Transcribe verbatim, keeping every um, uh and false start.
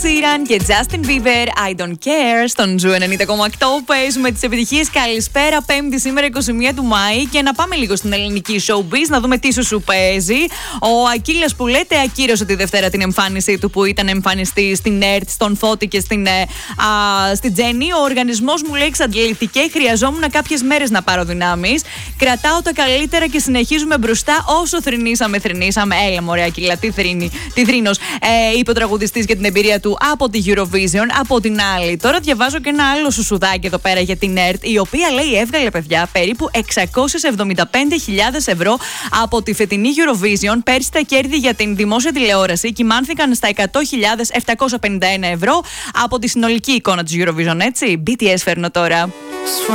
Sheeran και Justin Bieber, I don't care, στον Ζου ενενήντα κόμμα οκτώ. Παίζουμε τις επιτυχίες. Καλησπέρα, Πέμπτη σήμερα είκοσι μία του Μάη. Και να πάμε λίγο στην ελληνική showbiz, να δούμε τι σου σου παίζει. Ο Ακύλας που λέτε ακύρωσε τη Δευτέρα την εμφάνισή του που ήταν εμφανιστή στην ΕΡΤ, στον Φώτη και στην, α, στην Τζέννη. Ο οργανισμός μου λέει εξαντλητικέ, χρειαζόμουν κάποιες μέρες να πάρω δυνάμεις. Κρατάω τα καλύτερα και συνεχίζουμε μπροστά όσο θρηνήσαμε, θρηνήσαμε. Έλα, μωρέ, Ακύλα, τι, θρήνη, τι θρήνος, ε, είπε ο τραγουδιστής για την εμπειρία του από τη Eurovision. Από την άλλη, τώρα διαβάζω και ένα άλλο σουσουδάκι εδώ πέρα για την ΕΡΤ, η οποία λέει έβγαλε, παιδιά, περίπου εξακόσιες εβδομήντα πέντε χιλιάδες ευρώ από τη φετινή Eurovision. Πέρσι τα κέρδη για την δημόσια τηλεόραση κυμάνθηκαν στα εκατό χιλιάδες επτακόσια πενήντα ένα ευρώ από τη συνολική εικόνα της Eurovision, έτσι. μπι τι ες φέρνω τώρα.